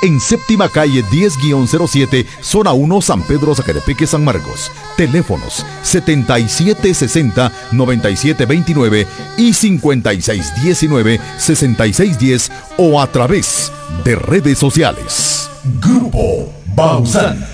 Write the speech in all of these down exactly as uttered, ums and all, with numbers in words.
en séptima calle diez guión cero siete, zona uno, San Pedro, Zacatepeque, San Marcos. Teléfonos setenta y siete sesenta, noventa y siete veintinueve y cincuenta y seis diecinueve, sesenta y seis diez o a través de redes sociales. Grupo Bausán.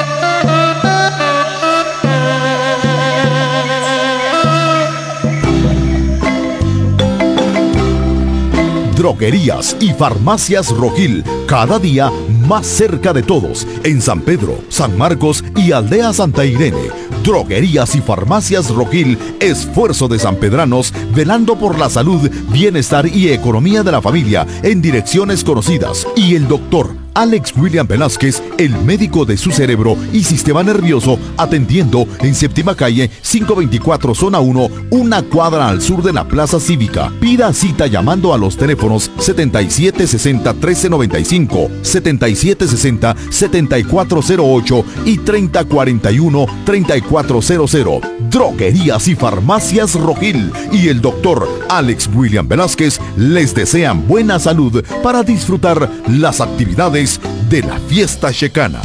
Droguerías y farmacias Rojil, cada día más cerca de todos, en San Pedro, San Marcos y Aldea Santa Irene. Droguerías y farmacias Rojil, esfuerzo de sanpedranos, velando por la salud, bienestar y economía de la familia, en direcciones conocidas. Y el doctor Alex William Velázquez, el médico de su cerebro y sistema nervioso, atendiendo en séptima calle quinientos veinticuatro, zona uno, una cuadra al sur de la Plaza Cívica. Pida cita llamando a los teléfonos setenta y siete sesenta, trece noventa y cinco, setenta y siete sesenta, setenta y cuatro cero ocho y treinta cuarenta y uno, treinta y cuatro cero cero. Droguerías y farmacias Rojil y el doctor Alex William Velázquez les desean buena salud para disfrutar las actividades de la fiesta checana.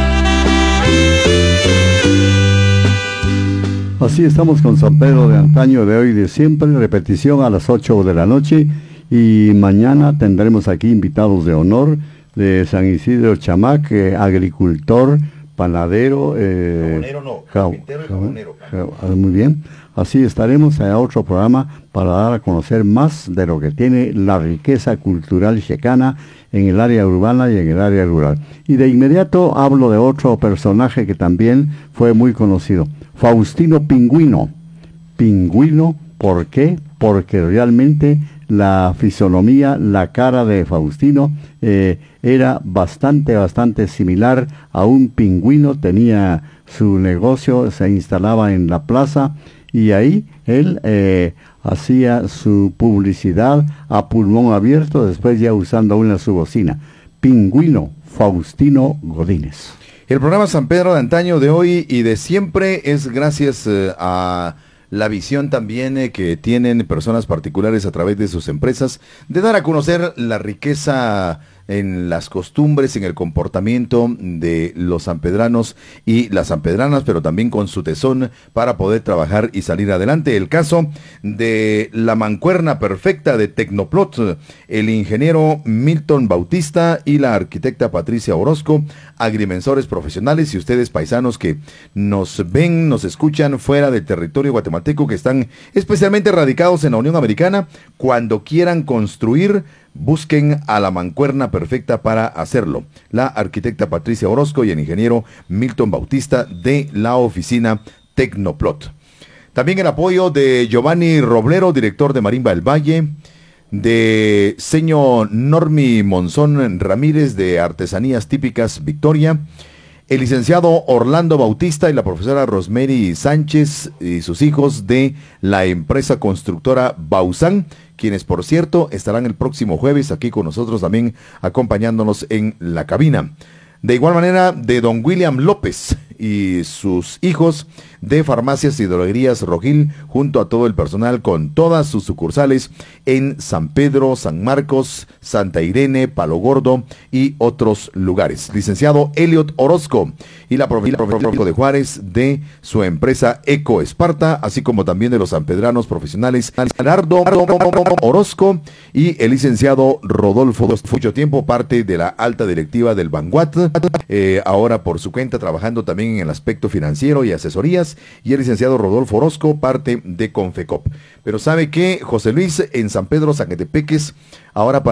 Así estamos con San Pedro de antaño, de hoy, de siempre. Repetición a las ocho de la noche. Y mañana tendremos aquí invitados de honor de San Isidro Chamac, eh, agricultor, panadero. Eh, jabonero no, ja, carpintero y jabonero. Ja, muy bien. Así estaremos en otro programa para dar a conocer más de lo que tiene la riqueza cultural checana en el área urbana y en el área rural. Y de inmediato hablo de otro personaje que también fue muy conocido, Faustino Pingüino. Pingüino, ¿por qué? Porque realmente la fisonomía, la cara de Faustino eh, era bastante, bastante similar a un pingüino. Tenía su negocio, se instalaba en la plaza y ahí él eh, hacía su publicidad a pulmón abierto, después ya usando una su bocina. Pingüino, Faustino Godínez. El programa San Pedro de antaño, de hoy y de siempre es gracias eh, a la visión también eh, que tienen personas particulares a través de sus empresas de dar a conocer la riqueza en las costumbres, en el comportamiento de los sanpedranos y las sanpedranas, pero también con su tesón para poder trabajar y salir adelante. El caso de la mancuerna perfecta de Tecnoplot, el ingeniero Milton Bautista y la arquitecta Patricia Orozco, agrimensores profesionales, y ustedes paisanos que nos ven, nos escuchan fuera del territorio guatemalteco, que están especialmente radicados en la Unión Americana, cuando quieran construir, busquen a la mancuerna perfecta para hacerlo. La arquitecta Patricia Orozco y el ingeniero Milton Bautista de la oficina Tecnoplot. También el apoyo de Giovanni Roblero, director de Marimba del Valle, de señor Normi Monzón Ramírez de Artesanías Típicas Victoria, el licenciado Orlando Bautista y la profesora Rosemary Sánchez y sus hijos de la empresa constructora Bausán, quienes por cierto estarán el próximo jueves aquí con nosotros también acompañándonos en la cabina. De igual manera de don William López y sus hijos de Farmacias y Droguerías Rojil, junto a todo el personal con todas sus sucursales en San Pedro, San Marcos, Santa Irene, Palo Gordo y otros lugares. Licenciado Elliot Orozco y la profesora de Juárez de su empresa Eco Esparta, así como también de los sanpedranos profesionales Leonardo Orozco y el licenciado Rodolfo, mucho tiempo parte de la alta directiva del Banguat, eh, ahora por su cuenta trabajando también en el aspecto financiero y asesorías, y el licenciado Rodolfo Orozco, parte de Confecop. Pero ¿sabe qué, José Luis? En San Pedro, Zacatepeques, ahora para